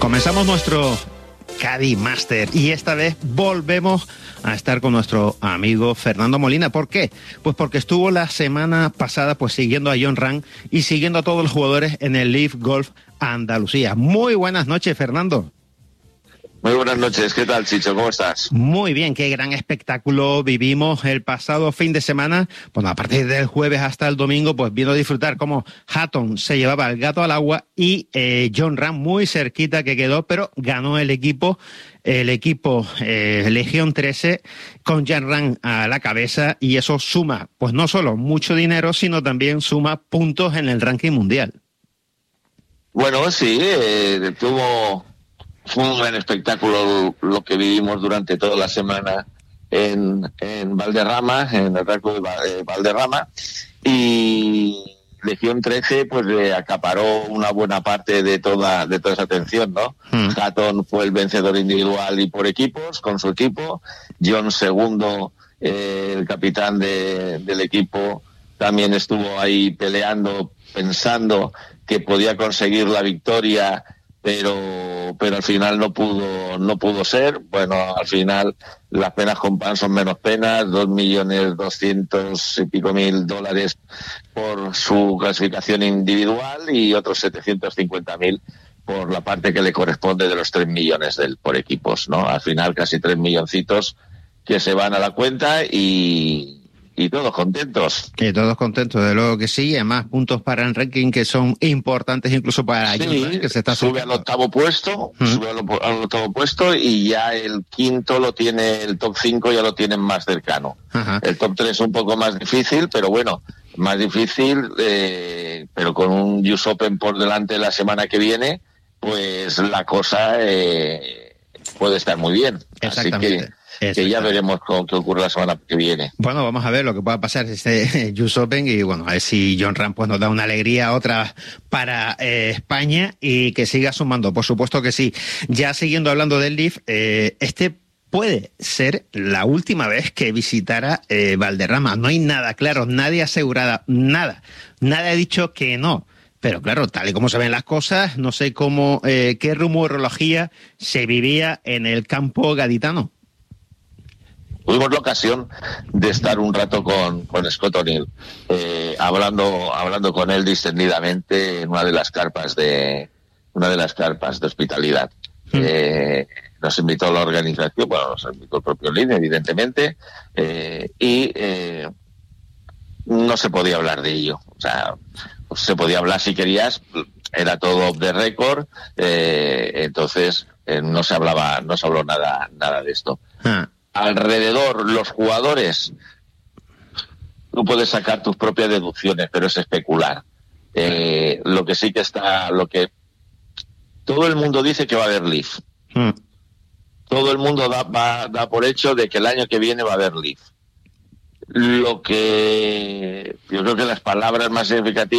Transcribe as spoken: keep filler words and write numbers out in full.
Comenzamos nuestro Caddy Master y esta vez volvemos a estar con nuestro amigo Fernando Molina. ¿Por qué? Pues porque estuvo la semana pasada pues siguiendo a Jon Rahm y siguiendo a todos los jugadores en el Live Golf Andalucía. Muy buenas noches, Fernando. Muy buenas noches, ¿qué tal, Chicho? ¿Cómo estás? Muy bien, qué gran espectáculo vivimos el pasado fin de semana. Bueno, a partir del jueves hasta el domingo, pues viendo disfrutar cómo Hatton se llevaba el gato al agua y eh, Jon Rahm muy cerquita que quedó, pero ganó el equipo, el equipo eh, Legión trece con Jon Rahm a la cabeza, y eso suma, pues no solo mucho dinero, sino también suma puntos en el ranking mundial. Bueno, sí, eh, tuvo... Fue un gran espectáculo lo que vivimos durante toda la semana en, en Valderrama, en el rancho de Valderrama, y Legión trece pues le acaparó una buena parte de toda de toda esa atención, ¿no? Mm. Hatton fue el vencedor individual y por equipos, con su equipo. Jon segundo, eh, el capitán de, del equipo, también estuvo ahí peleando, pensando que podía conseguir la victoria, pero pero al final no pudo no pudo ser. Bueno, al final las penas con pan son menos penas, dos millones doscientos y pico mil dólares por su clasificación individual y otros setecientos cincuenta mil por la parte que le corresponde de los tres millones del por equipos, ¿no? Al final casi tres milloncitos que se van a la cuenta y Y todos contentos. Y todos contentos, de luego que sí. Además, puntos para el ranking que son importantes incluso para sí, Jon Rahm, que se está sube al octavo puesto, ¿Mm? sube al, al octavo puesto y ya el quinto lo tiene, el top cinco ya lo tienen más cercano. Ajá. El top tres un poco más difícil, pero bueno, más difícil, eh, pero con un U S Open por delante la semana que viene, pues la cosa eh, puede estar muy bien. Exactamente. Así que que ya veremos con qué ocurre la semana que viene. Bueno, vamos a ver lo que pueda pasar este U S Open y bueno, a ver si Jon Rahm pues nos da una alegría otra para eh, España y que siga sumando, por supuesto que sí. Ya siguiendo hablando del Live, eh, este puede ser la última vez que visitara eh, Valderrama. No hay nada claro, nadie asegurada, nada. Nadie ha dicho que no. Pero claro, tal y como se ven las cosas, no sé cómo, eh, qué rumorología se vivía en el campo gaditano. Tuvimos la ocasión de estar un rato con, con Scott O'Neill, eh, hablando, hablando con él distendidamente en una de las carpas de, una de las carpas de hospitalidad. Mm. Eh, nos invitó la organización, bueno, nos invitó el propio Lin, evidentemente, eh, y eh, no se podía hablar de ello. O sea, se podía hablar si querías, era todo off the record, eh, entonces eh, no se hablaba, no se habló nada, nada de esto. Ah. Alrededor, los jugadores, tú puedes sacar tus propias deducciones, pero es especular. Eh, lo que sí que está, lo que todo el mundo dice que va a haber Live. Mm. Todo el mundo da, va, da por hecho de que el año que viene va a haber Live. Lo que yo creo que las palabras más significativas